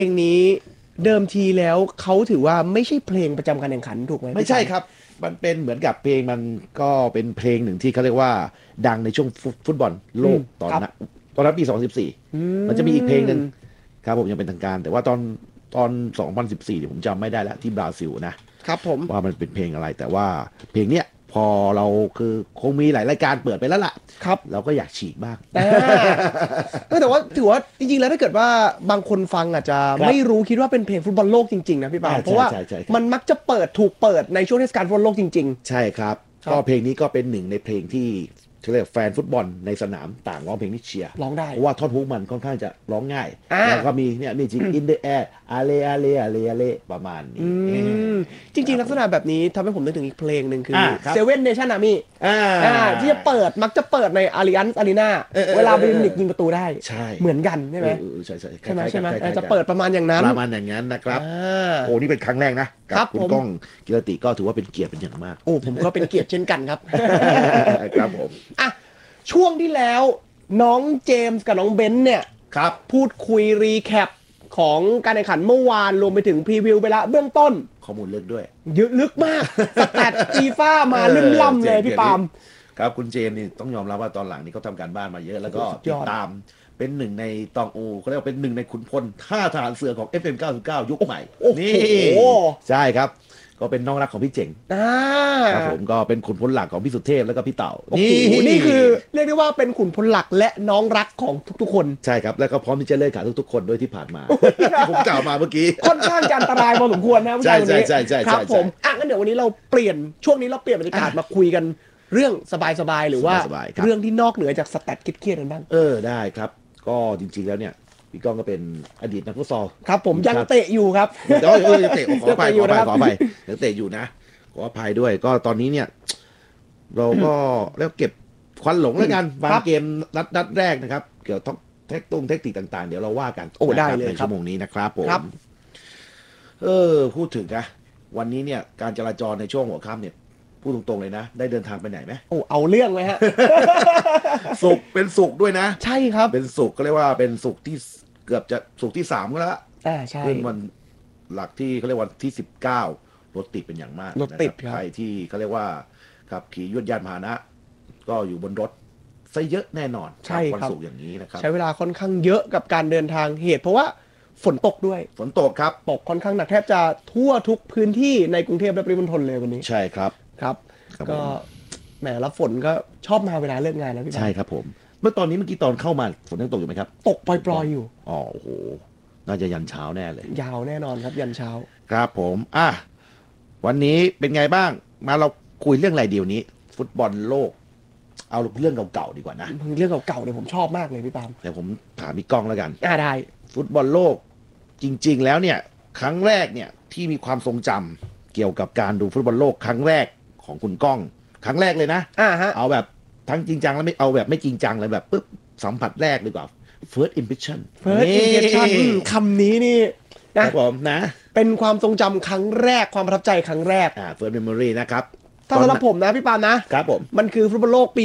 เพลงนี้เดิมทีแล้วเขาถือว่าไม่ใช่เพลงประจำการแข่งขันถูกไหมไม่พี่ปามใช่ครับมันเป็นเหมือนกับเพลงมันก็เป็นเพลงหนึ่งที่เขาเรียกว่าดังในช่วงฟุตบอลโลกตอนครับนั้นตอนนั้นปี2014 อืมันจะมีอีกเพลงหนึ่งมครับผมยังเป็นทางการแต่ว่าตอน2014เนี่ยผมจำไม่ได้แล้วที่บราซิลนะครับผมว่ามันเป็นเพลงอะไรแต่ว่าเพลงเนี้ยพอเราคือคงมีหลายรายการเปิดไปแล้วล่ะครับเราก็อยากฉีกบ้างอ่าแต่ว่าถือว่าจริงๆแล้วถ้าเกิดว่าบางคนฟังอาจจะครับไม่รู้คิดว่าเป็นเพลงฟุตบอลโลกจริงๆนะพี่ปามเพราะว่าใช่ครับมันมักจะถูกเปิดในช่วงเทศกาลฟุตบอลโลกจริงใช่ครับครับก็เพลงนี้ก็เป็นหนึ่งในเพลงที่เขาเรียกแฟนฟุตบอลในสนามต่างร้องเพลงนี้เชียร์ๆร้องได้เพราะว่าท่อนฮุกมันค่อนข้างจะร้องง่ายอ่าแล้วก็มีเนี่ยมีจิงอินเดแอร์อาเลอาเลอาเลอาเลประมาณนี้มจริงๆลักษณะแบบนี้ทำให้ผมนึกถึงอีกเพลงหนึ่งคือครับเซเว่นเนชั่นอาร์มี่อ่าที่จะมักจะเปิดในอาริอันส์อารีนาเวลาบาเยิร์นมิวนิกยิงประตูได้ใช่เหมือนกันใช่ไหมใช่ใช่ใช่ไหมใช่ไหมคล้ายๆจะเปิดประมาณอย่างนั้นประมาณอย่างนั้นนะครับอ่าโอ้นี่เป็นครั้งแรกนะกัครับผมคุณก้องกิรติก็ถือว่าเป็นเกียรติเป็นอย่างมากโอ้ผมก็เป็นเกียรติเช่นกันครับครับผมอ่ะช่วงที่แล้วน้องเจมส์กับน้องเบนซ์เนี่ยครับพูดคุยรีแคปของการแข่งขันเมื่อวานรวมไปถึงพรีวิวไปแล้วเบื้องต้นข้อมูลเลิกด้วยเยอะลึกมากสแตทฟีฟ่ามาลืมล่ำเลยพี่ปาล์มครับคุณเจมส์นี่ต้องยอมรับว่าตอนหลังนี่เขาทำการบ้านมาเยอะแล้วก็สุดยติดอดตามเป็นหนึ่งในตองอูเขาเรียกว่าเป็นหนึ่งในขุนพลท่าทหารเสือของ FM 99ยุคใหม่นี่ใช่ครับก็เป็นน้องรักของพี่เจ๋งอ่าครับผมก็เป็นขุนพลหลักของพี่สุเทพแล้วก็พี่เต่าโอ้โหนี่คือเรียกได้ว่าเป็นขุนพลหลักและน้องรักของทุกๆคนใช่ครับแล้วก็พร้อมที่จะเลิกขาทุกๆคนด้วยที่ผ่านมาที่ผมกล่าวมาเมื่อกี้ค่อนข้างจะอันตรายพอสมควรนะผู้ชายคนนี้ใช่ครับผมอ่ะงั้นเดี๋ยววันนี้เราเปลี่ยนช่วงนี้เราเปลี่ยนบรรยากาศมาคุยกันเรื่องสบายๆหรือว่าสบายๆครับเรื่องที่นอกเหนือจากสแตทเครียดๆกันบ้างได้ครับก็จริงๆแล้วเนี่ยพี่ก้องก็เป็นอดีตนักฟุตซอลครับผมยังเตะอยู่ครับยังเตะขออภัยยังเตะอยู่นะขออภัยด้วยก็ตอนนี้เนี่ยเราก็แล้วเก็บควันหลงแล้วกันบางเกมนัดแรกนะครับเกี่ยวกับเทคนิคต่างๆเดี๋ยวเราว่ากันโอ้ได้เลยในชั่วโมงนี้นะครับผมครับพูดถึงนะวันนี้เนี่ยการจราจรในช่วงหัวค่ำเนี่ยพูดตรงๆเลยนะได้เดินทางไปไหนไหมโอ้เอาเรื่องไหมฮะสุกเป็นสุกด้วยนะใช่ครับเป็นสุกก็เรียกว่าเป็นสุกที่เกือบจะสุกที่3ก็แล้วใช่ขึ้นวันหลักที่เขาเรียกวันที่19รถติดเป็นอย่างมากรถติดนะครับ ใครที่เขาเรียกว่าขับขี่ยวดยานพาหนะ ก็อยู่บนรถซะเยอะแน่นอนใช่วันครับศุกร์อย่างนี้นะครับใช้เวลาค่อนข้างเยอะกับการเดินทางเหตุเพราะว่าฝนตกด้วยฝนตกครับตกค่อนข้างหนักแทบจะทั่วทุกพื้นที่ในกรุงเทพและปริมณฑลเลยวันนี้ใช่ครับครับครับก็ผมแหมแล้วฝนก็ชอบมาเวลาเลิกงานนะพี่บอลใช่ครับผม เมื่อกี้ตอนเข้ามาฝนยังตกอยู่ไหมครับตกปล่อยๆอยู่อ๋อโอ้โหน่าจะยันเช้าแน่เลยยาวแน่นอนครับยันเช้าครับผมวันนี้เป็นไงบ้างมาเราคุยเรื่องอะไรเดียวนี้ ฟุตบอลโลก เอาเรื่องเก่าๆดีกว่านะเรื่องเก่าๆเนี่ยผมชอบมากเลยพี่ปาล์มแต่ผมถามพี่ก้องแล้วกันได้ฟุตบอลโลกจริงๆแล้วเนี่ยครั้งแรกเนี่ยที่มีความทรงจำเกี่ยวกับการดูฟุตบอลโลกครั้งแรกของคุณก้อง ครั้งแรกเลยนะฮะเอาแบบทั้งจริงจังแล้วไม่เอาแบบไม่จริงจังเลยแบบปุ๊บสัมผัสแรกดีกว่า first impression First impression คำนี้นี่คนะรับผมนะเป็นความทรงจำครั้งแรกความประทับใจครั้งแรก first memory นะครับถ้าสำหรับผมนะพี่ปาล์มนะครับผมมันคือฟุตบอลโลกปี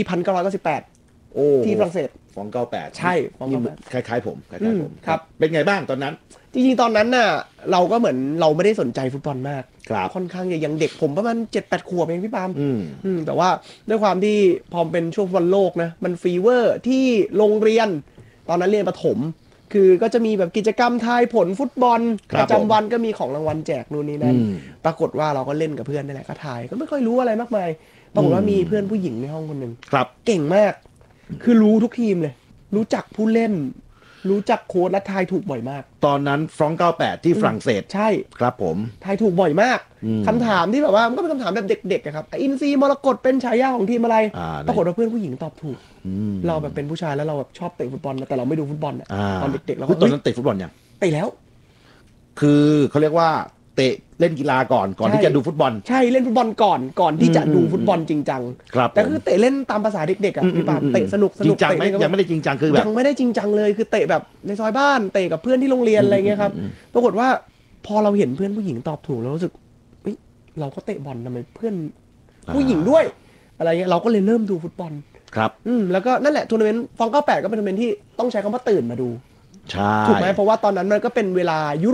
1998 โอ้ที่ฝรั่งเศส 298 ใช่298 คล้ายๆผมคล้ายๆผมครับเป็นไงบ้างตอนนั้นจริงๆตอนนั้นน่ะเราก็เหมือนเราไม่ได้สนใจฟุตบอลมากครับค่อนข้างยังเด็กผมประมาณ7-8 ขวบเองพี่ปาล์มอืมแต่ว่าด้วยความที่พอเป็นช่วงฟุตบอลโลกนะมันฟีเวอร์ที่โรงเรียน ตอนนั้นเรียนประถม คือก็จะมีแบบกิจกรรมทายผลฟุตบอลครัปบระจำวันก็มีของรางวัลแจกนู่นนี่นั่นอืมปรากฏว่าเราก็เล่นกับเพื่อนนี่แหละก็ทายก็ไม่ค่อยรู้อะไรมากมายปรากฏว่ามีเพื่อนผู้หญิงในห้องคนหนึ่งครับเก่งมาก คือรู้ทุกทีมเลย รู้จักผู้เล่น รู้จักโค้ชและทายถูกบ่อยมากตอนนั้นฟรองก์98ที่ฝรั่งเศสใช่ครับผมทายถูกบ่อยมากอืมคำถามที่แบบว่ามันก็เป็นคำถามแบบเด็กๆอะครับอินซีมรกตเป็นฉายาของทีมอะไร ปรากฏว่าเพื่อนผู้หญิงตอบถูกอืมเราแบบเป็นผู้ชายแล้วเราแบบชอบเตะฟุตบอลนะแต่เราไม่ดูฟุตบอลอะตอนเด็กๆเราตก็อนนั้นเตะฟุตบอลยังเตะแล้วคือเขาเรียกว่าเตะเล่นกีฬาก่อนที่จะดูฟุตบอลใช่เล่นฟุตบอลก่อนที่จะดูฟุตบอลจริงจังครับแต่คือเตะเล่นตามภาษาเด็กๆอะพี่ปาล์มเตะสนุกจริงจังไหมเตะยังไม่ได้จริงจังคือแบบยังไม่ได้จริงจังเลยคือเตะแบบในซอยบ้านเตะกับเพื่อนที่โรงเรียนอะไรเงี้ยครับปรากฏว่าพอเราเห็นเพื่อนผู้หญิงตอบถูกเรารู้สึกเฮ้ยเราก็เตะบอลทำไมเพื่อนผู้หญิงด้วยอะไรเงี้ยเราก็เลยเริ่มดูฟุตบอลครับแล้วก็นั่นแหละทัวร์นาเมนต์ฟอง98ก็เป็นทัวร์นาเมนต์ที่ต้องใช้คำว่าตื่นมาดูใช่ถูกไหมเพราะว่าตอนนั้นมันก็เป็นเวลายุ